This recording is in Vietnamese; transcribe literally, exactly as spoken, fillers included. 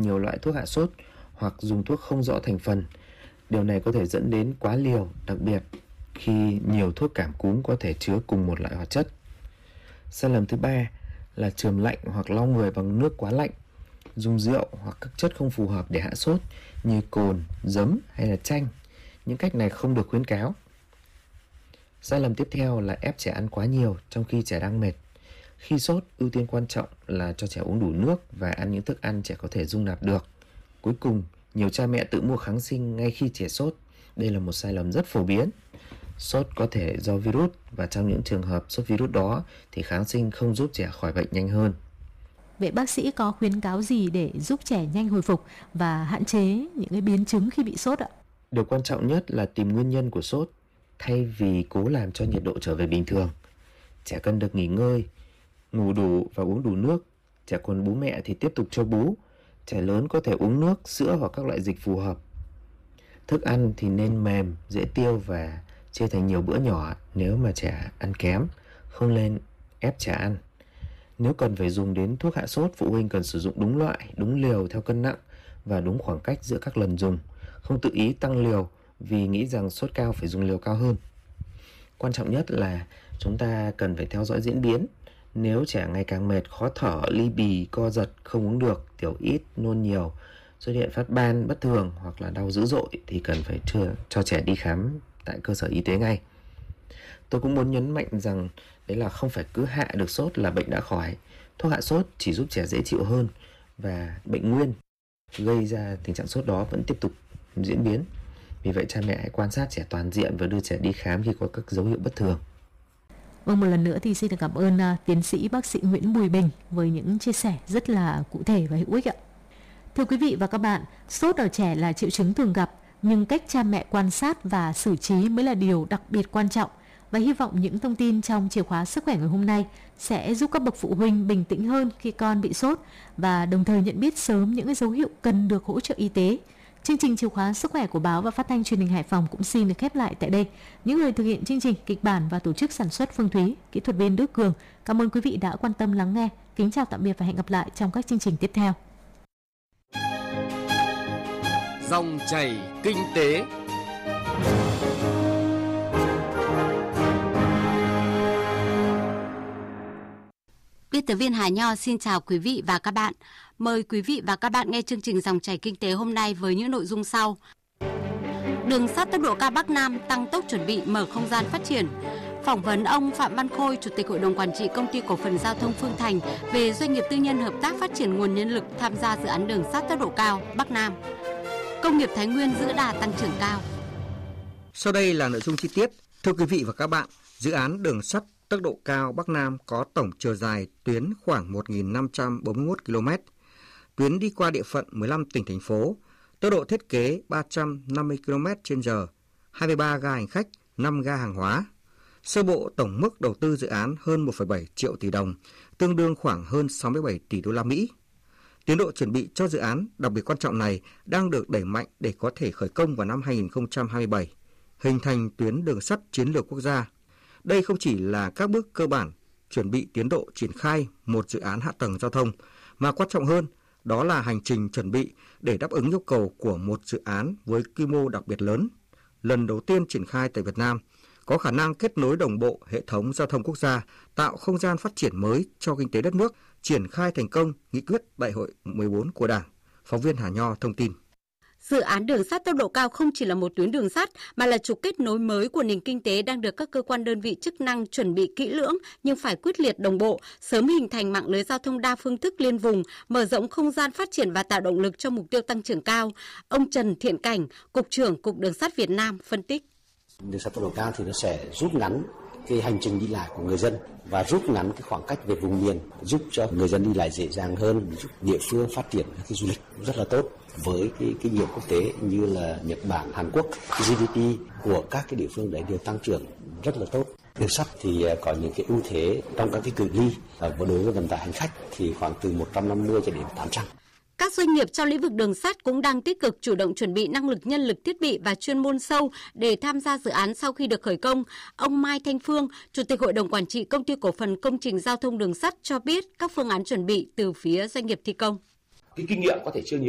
nhiều loại thuốc hạ sốt hoặc dùng thuốc không rõ thành phần. Điều này có thể dẫn đến quá liều, đặc biệt khi nhiều thuốc cảm cúm có thể chứa cùng một loại hoạt chất. Sai lầm thứ ba là chườm lạnh hoặc lau người bằng nước quá lạnh, dùng rượu hoặc các chất không phù hợp để hạ sốt như cồn, giấm hay là chanh. Những cách này không được khuyến cáo. Sai lầm tiếp theo là ép trẻ ăn quá nhiều trong khi trẻ đang mệt. Khi sốt, ưu tiên quan trọng là cho trẻ uống đủ nước và ăn những thức ăn trẻ có thể dung nạp được. Cuối cùng, nhiều cha mẹ tự mua kháng sinh ngay khi trẻ sốt. Đây là một sai lầm rất phổ biến. Sốt có thể do virus và trong những trường hợp sốt virus đó thì kháng sinh không giúp trẻ khỏi bệnh nhanh hơn. Vậy bác sĩ có khuyến cáo gì để giúp trẻ nhanh hồi phục và hạn chế những cái biến chứng khi bị sốt ạ? Điều quan trọng nhất là tìm nguyên nhân của sốt thay vì cố làm cho nhiệt độ trở về bình thường. Trẻ cần được nghỉ ngơi, ngủ đủ và uống đủ nước. Trẻ còn bú mẹ thì tiếp tục cho bú. Trẻ lớn có thể uống nước, sữa hoặc các loại dịch phù hợp. Thức ăn thì nên mềm, dễ tiêu và chia thành nhiều bữa nhỏ nếu mà trẻ ăn kém. Không nên ép trẻ ăn. Nếu cần phải dùng đến thuốc hạ sốt, phụ huynh cần sử dụng đúng loại, đúng liều theo cân nặng và đúng khoảng cách giữa các lần dùng. Không tự ý tăng liều vì nghĩ rằng sốt cao phải dùng liều cao hơn. Quan trọng nhất là chúng ta cần phải theo dõi diễn biến. Nếu trẻ ngày càng mệt, khó thở, ly bì, co giật, không uống được, tiểu ít, nôn nhiều, xuất hiện phát ban bất thường hoặc là đau dữ dội thì cần phải cho, cho trẻ đi khám tại cơ sở y tế ngay. Tôi cũng muốn nhấn mạnh rằng đấy là không phải cứ hạ được sốt là bệnh đã khỏi. Thuốc hạ sốt chỉ giúp trẻ dễ chịu hơn và bệnh nguyên gây ra tình trạng sốt đó vẫn tiếp tục diễn biến. Vì vậy cha mẹ hãy quan sát trẻ toàn diện và đưa trẻ đi khám khi có các dấu hiệu bất thường. Vâng, một lần nữa thì xin được cảm ơn uh, tiến sĩ bác sĩ Nguyễn Bùi Bình với những chia sẻ rất là cụ thể và hữu ích ạ. Thưa quý vị và các bạn, sốt ở trẻ là triệu chứng thường gặp, nhưng cách cha mẹ quan sát và xử trí mới là điều đặc biệt quan trọng. Và hy vọng những thông tin trong chìa khóa sức khỏe ngày hôm nay sẽ giúp các bậc phụ huynh bình tĩnh hơn khi con bị sốt và đồng thời nhận biết sớm những cái dấu hiệu cần được hỗ trợ y tế. Chương trình chìa khóa sức khỏe của báo và phát thanh truyền hình Hải Phòng cũng xin được khép lại tại đây. Những người thực hiện chương trình, kịch bản và tổ chức sản xuất Phương Thúy, kỹ thuật viên Đức Cường. Cảm ơn quý vị đã quan tâm lắng nghe. Kính chào tạm biệt và hẹn gặp lại trong các chương trình tiếp theo. Dòng chảy kinh tế. Biên tập viên Hà Nho xin chào quý vị và các bạn. Mời quý vị và các bạn nghe chương trình Dòng chảy kinh tế hôm nay với những nội dung sau. Đường sắt tốc độ cao Bắc Nam tăng tốc chuẩn bị mở không gian phát triển. Phỏng vấn ông Phạm Văn Khôi, Chủ tịch Hội đồng Quản trị Công ty Cổ phần Giao thông Phương Thành về doanh nghiệp tư nhân hợp tác phát triển nguồn nhân lực tham gia dự án đường sắt tốc độ cao Bắc Nam. Công nghiệp Thái Nguyên giữ đà tăng trưởng cao. Sau đây là nội dung chi tiết. Thưa quý vị và các bạn, dự án đường sắt tốc độ cao Bắc Nam có tổng chiều dài tuyến khoảng một nghìn năm trăm bốn mươi mốt ki lô mét. Tuyến đi qua địa phận mười lăm tỉnh thành phố, tốc độ thiết kế ba trăm năm mươi ki lô mét trên giờ, hai mươi ba ga hành khách, năm ga hàng hóa. Sơ bộ tổng mức đầu tư dự án hơn một phẩy bảy triệu tỷ đồng, tương đương khoảng hơn sáu mươi bảy tỷ đô la Mỹ. Tiến độ chuẩn bị cho dự án đặc biệt quan trọng này đang được đẩy mạnh để có thể khởi công vào năm hai nghìn không trăm hai mươi bảy, hình thành tuyến đường sắt chiến lược quốc gia. Đây không chỉ là các bước cơ bản chuẩn bị tiến độ triển khai một dự án hạ tầng giao thông, mà quan trọng hơn đó là hành trình chuẩn bị để đáp ứng yêu cầu của một dự án với quy mô đặc biệt lớn, lần đầu tiên triển khai tại Việt Nam, có khả năng kết nối đồng bộ hệ thống giao thông quốc gia, tạo không gian phát triển mới cho kinh tế đất nước, triển khai thành công nghị quyết Đại hội mười bốn của Đảng. Phóng viên Hà Nho thông tin. Dự án đường sắt tốc độ cao không chỉ là một tuyến đường sắt mà là trục kết nối mới của nền kinh tế đang được các cơ quan đơn vị chức năng chuẩn bị kỹ lưỡng nhưng phải quyết liệt đồng bộ, sớm hình thành mạng lưới giao thông đa phương thức liên vùng, mở rộng không gian phát triển và tạo động lực cho mục tiêu tăng trưởng cao. Ông Trần Thiện Cảnh, Cục trưởng Cục Đường sắt Việt Nam phân tích. Đường sắt tốc độ cao thì nó sẽ rút ngắn cái hành trình đi lại của người dân và rút ngắn cái khoảng cách về vùng miền, giúp cho người dân đi lại dễ dàng hơn, giúp địa phương phát triển cái du lịch rất là tốt. Với cái kinh nghiệm quốc tế như là Nhật Bản, Hàn Quốc, giê đê pê của các cái địa phương đấy đều tăng trưởng rất là tốt. Đường sắt thì có những cái ưu thế trong các cái cự ly, và đối với vận tải hành khách thì khoảng từ một trăm năm mươi cho đến tám trăm. Các doanh nghiệp trong lĩnh vực đường sắt cũng đang tích cực chủ động chuẩn bị năng lực, nhân lực, thiết bị và chuyên môn sâu để tham gia dự án sau khi được khởi công. Ông Mai Thanh Phương, Chủ tịch Hội đồng Quản trị Công ty Cổ phần Công trình Giao thông Đường sắt cho biết các phương án chuẩn bị từ phía doanh nghiệp thi công. Cái kinh nghiệm có thể chưa nhiều